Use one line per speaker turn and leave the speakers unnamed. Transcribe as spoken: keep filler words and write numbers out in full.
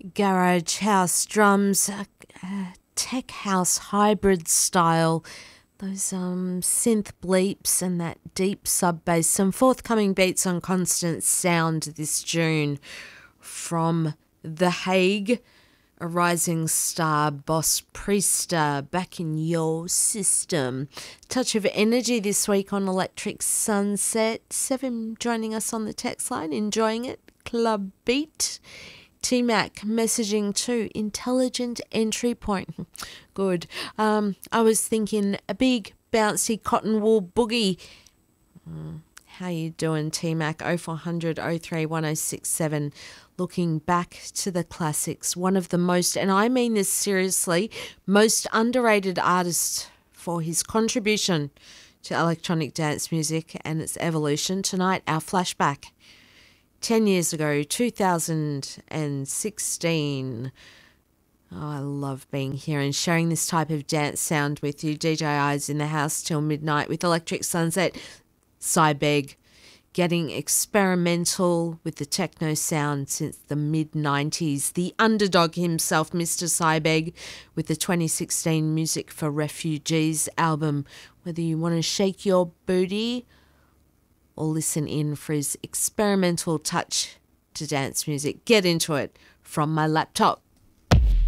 garage house drums, uh, uh, tech house hybrid style, those um synth bleeps and that deep sub bass. Some forthcoming beats on Constant Sound this June from The Hague. A rising star, Boss Priester, back in your system. Touch of energy this week on Electric Sunset. Seven joining us on the text line, enjoying it. Club Beat. T-Mac messaging too. Intelligent entry point. Good. Um, I was thinking a big bouncy cotton wool boogie. Mm. How you doing, T-Mac? oh four hundred oh three one oh six seven. Looking back to the classics. One of the most, and I mean this seriously, most underrated artist for his contribution to electronic dance music and its evolution. Tonight, our flashback. Ten years ago, two thousand sixteen. Oh, I love being here and sharing this type of dance sound with you. D J I's in the house till midnight with Electric Sunset. Cybeg, getting experimental with the techno sound since the mid nineties. The underdog himself, Mister Cybeg, with the twenty sixteen Music for Refugees album. Whether you want to shake your booty or listen in for his experimental touch to dance music, get into it from my laptop.